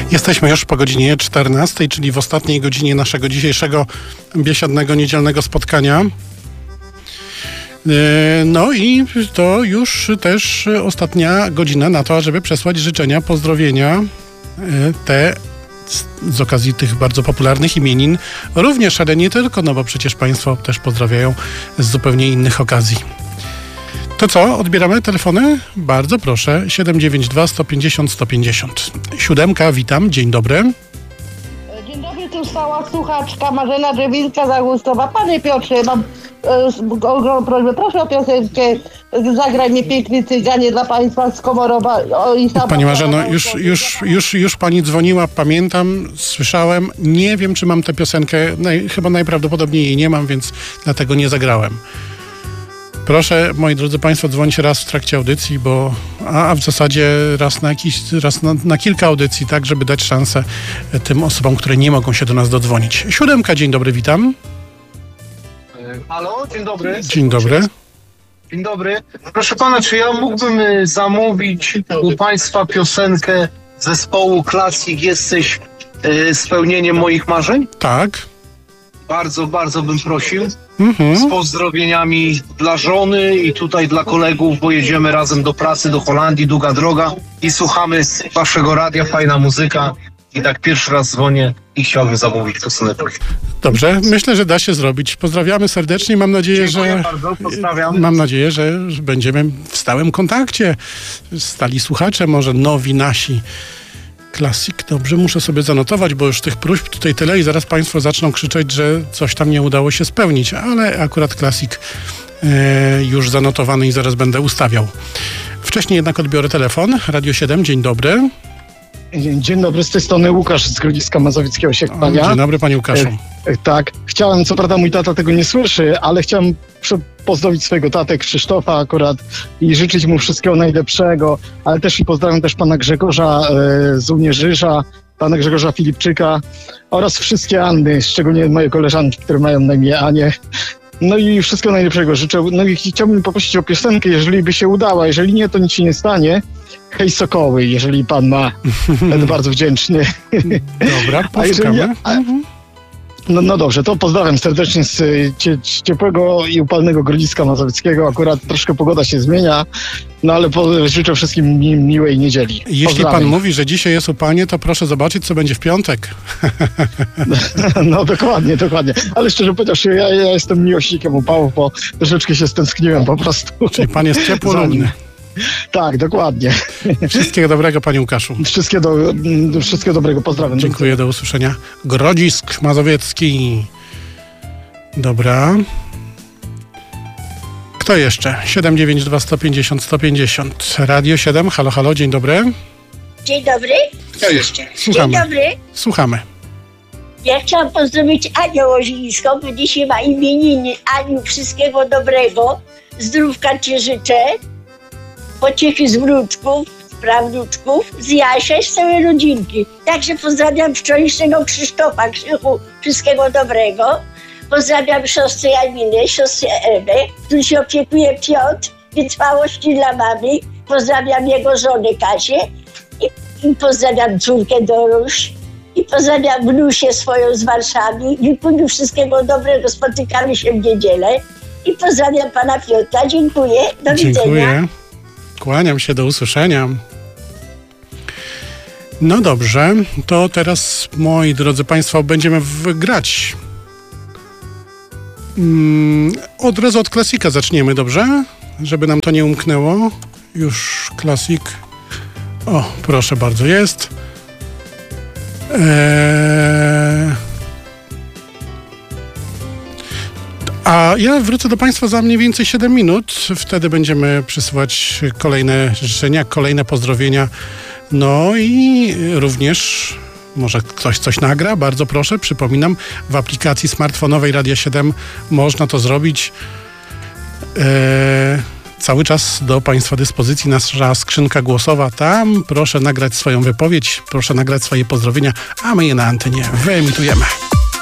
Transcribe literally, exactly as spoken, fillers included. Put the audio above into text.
Jesteśmy już po godzinie czternastej, czyli w ostatniej godzinie naszego dzisiejszego biesiadnego, niedzielnego spotkania. No i to już też ostatnia godzina na to, żeby przesłać życzenia, pozdrowienia, te z okazji tych bardzo popularnych imienin również, ale nie tylko, no bo przecież Państwo też pozdrawiają z zupełnie innych okazji. To co? Odbieramy telefony? Bardzo proszę. siedem dziewięć dwa sto pięćdziesiąt sto pięćdziesiąt. Siódemka, witam. Dzień dobry. Dzień dobry, tu stała słuchaczka Marzena Drzewińska-Zagustowa. Panie Piotrze, mam e, ogromną prośbę. Proszę o piosenkę Zagraj mnie piękny cyganie dla Państwa z Komorowa. O, i Pani Marzeno, już, już, już, już Pani dzwoniła, pamiętam, słyszałem. Nie wiem, czy mam tę piosenkę. Naj, chyba najprawdopodobniej jej nie mam, więc dlatego nie zagrałem. Proszę, moi drodzy Państwo, dzwońcie raz w trakcie audycji, bo a, a w zasadzie raz na jakiś, raz na, na kilka audycji, tak, żeby dać szansę tym osobom, które nie mogą się do nas dodzwonić. Siódemka, dzień dobry, witam. Halo, dzień dobry. Dzień dobry. Dzień dobry. Proszę pana, czy ja mógłbym zamówić u Państwa piosenkę zespołu Classic Jesteś y, spełnieniem moich marzeń? Tak. Bardzo, bardzo bym prosił. Mhm. Z pozdrowieniami dla żony i tutaj dla kolegów, bo jedziemy razem do pracy, do Holandii, długa droga i słuchamy waszego radia, fajna muzyka. I tak pierwszy raz dzwonię i chciałbym zamówić piosenkę. Dobrze, myślę, że da się zrobić. Pozdrawiamy serdecznie. Mam nadzieję, Dziękuję że bardzo, pozdrawiam. Mam nadzieję, że będziemy w stałym kontakcie. Stali słuchacze, może nowi nasi. Klasik, dobrze, muszę sobie zanotować, bo już tych próśb tutaj tyle i zaraz Państwo zaczną krzyczeć, że coś tam nie udało się spełnić, ale akurat klasik e, już zanotowany i zaraz będę ustawiał. Wcześniej jednak odbiorę telefon. Radio siedem, dzień dobry. Dzień dobry, z tej strony Łukasz z Grodziska Mazowieckiego Siekpania. Dzień dobry, panie Łukaszu. E, tak, chciałem, co prawda mój tata tego nie słyszy, ale chciałem pozdrowić swojego tatę Krzysztofa akurat i życzyć mu wszystkiego najlepszego, ale też i pozdrawiam też pana Grzegorza e, z Unieżyża, pana Grzegorza Filipczyka oraz wszystkie Anny, szczególnie moje koleżanki, które mają na imię Anię. No i wszystkiego najlepszego życzę. No i chciałbym poprosić o piosenkę, jeżeli by się udała, jeżeli nie, to nic się nie stanie. Hej Sokoły, jeżeli pan ma, będę bardzo wdzięczny. Dobra, a jeżeli nie, a, no, no dobrze, to pozdrawiam serdecznie z, cie, z ciepłego i upalnego Grodziska Mazowieckiego. Akurat troszkę pogoda się zmienia, no ale po, życzę wszystkim mi, miłej niedzieli. Jeśli pan mówi, że dzisiaj jest upalnie, to proszę zobaczyć, co będzie w piątek. No dokładnie, dokładnie. Ale szczerze powiedziawszy, ja, ja jestem miłośnikiem upałów, bo troszeczkę się stęskniłem po prostu. Czyli pan jest ciepłolubny. Tak, dokładnie. Wszystkiego dobrego, panie Łukaszu. Wszystkiego, do, wszystkiego dobrego, pozdrawiam. Dziękuję, do usłyszenia. Grodzisk Mazowiecki. Dobra. Kto jeszcze? siedem dziewięć dwa sto pięćdziesiąt sto pięćdziesiąt. Radio siedem, halo, halo, dzień dobry. Dzień dobry. Kto jeszcze? Słuchamy. Dzień dobry. Słuchamy. Ja chciałam pozdrowić Anię Łozińską, bo dzisiaj ma imieniny. Aniu, wszystkiego dobrego. Zdrówka ci życzę. Pociechy z wnuczków, z prawnuczków, z Jasia i z całej rodzinki. Także pozdrawiam wczorajszego Krzysztofa, Krzychu, wszystkiego dobrego. Pozdrawiam siostrę Janinę, siostrę Ewę, który się opiekuje Piotr, wytrwałości dla mamy. Pozdrawiam jego żonę Kasię i, i pozdrawiam córkę Doruś. I pozdrawiam wnusię swoją z Warszawy. Dziękuję, wszystkiego dobrego, spotykamy się w niedzielę. I pozdrawiam pana Piotra, dziękuję, do Dziękuję. widzenia. Kłaniam się, do usłyszenia. No dobrze, to teraz, moi drodzy państwo, będziemy grać. Mm, od razu od klasika zaczniemy, dobrze? Żeby nam to nie umknęło. Już klasik. O, proszę bardzo, jest. Eee... A ja wrócę do państwa za mniej więcej siedem minut. Wtedy będziemy przysyłać kolejne życzenia, kolejne pozdrowienia. No i również może ktoś coś nagra, bardzo proszę. Przypominam, w aplikacji smartfonowej Radia siedem można to zrobić. Eee, cały czas do państwa dyspozycji nasza skrzynka głosowa. Tam proszę nagrać swoją wypowiedź, proszę nagrać swoje pozdrowienia, a my je na antenie wyemitujemy.